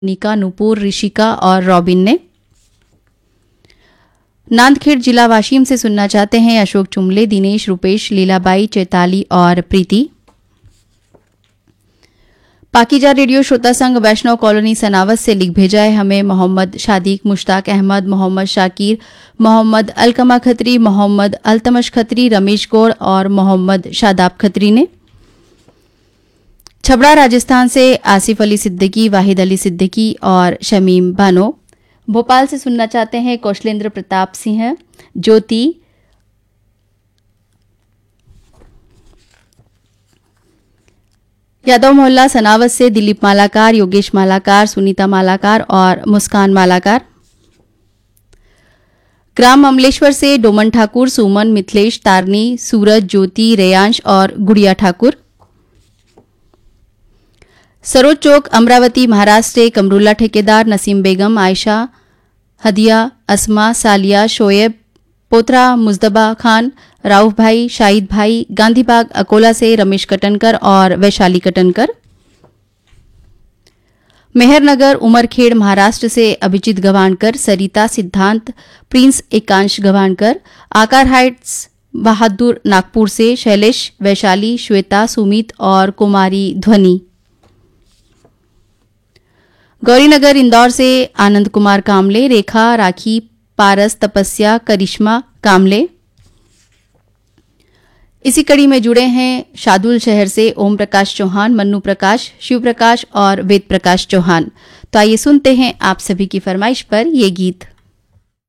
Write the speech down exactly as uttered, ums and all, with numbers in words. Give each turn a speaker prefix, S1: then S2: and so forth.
S1: निका, नुपुर, ऋषिका और रॉबिन ने। नांदखेड़ जिला वाशिम से सुनना चाहते हैं अशोक चुमले, दिनेश, रुपेश, लीलाबाई, चैताली और प्रीति। पाकीजा रेडियो श्रोता संघ वैष्णव कॉलोनी सनावत से लिख भेजा है हमें मोहम्मद शादीक, मुश्ताक अहमद, मोहम्मद शाकिर, मोहम्मद अलकमा खत्री, मोहम्मद अल्तमश खत्री, रमेश गौड़ और मोहम्मद शादाब खत्री ने। छबड़ा राजस्थान से आसिफ अली सिद्दीकी, वाहिद अली सिद्दीकी और शमीम बानो। भोपाल से सुनना चाहते हैं कौशलेंद्र प्रताप सिंह, ज्योति, यादव मोहल्ला सनावत से दिलीप मालाकार, योगेश मालाकार, सुनीता मालाकार और मुस्कान मालाकार। ग्राम अमलेश्वर से डोमन ठाकुर, सुमन, मिथिलेश, तारनी, सूरज, ज्योति, रेयांश और गुड़िया ठाकुर। सरोज चौक अमरावती महाराष्ट्र से कमरुल्ला ठेकेदार, नसीम बेगम, आयशा, हदिया, अस्मा, सालिया, शोएब, पोथरा मुजदबा खान, राउफ भाई, शाहिद भाई। गांधीबाग अकोला से रमेश कटनकर और वैशाली कटनकर। मेहरनगर उमरखेड़ महाराष्ट्र से अभिजीत गवानकर, सरिता, सिद्धांत, प्रिंस एकांश गवानकर। आकार हाइट्स बहादुर नागपुर से शैलेश, वैशाली, श्वेता, सुमित और कुमारी ध्वनि। गौरीनगर इंदौर से आनंद कुमार कामले, रेखा, राखी, पारस, तपस्या, करिश्मा कामले। इसी कड़ी में जुड़े हैं शादुल शहर से ओम प्रकाश चौहान, मन्नू प्रकाश, शिव प्रकाश और वेद प्रकाश चौहान। तो आइए सुनते हैं आप सभी की फरमाइश पर ये गीत।